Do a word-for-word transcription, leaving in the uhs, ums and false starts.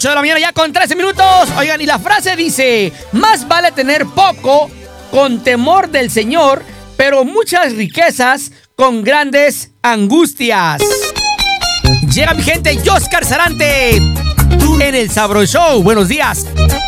ocho de la mañana ya con trece minutos. Oigan, y la frase dice: más vale tener poco con temor del Señor, pero muchas riquezas con grandes angustias. Llega mi gente, Oscar Sarante en el Sabro Show. Buenos días.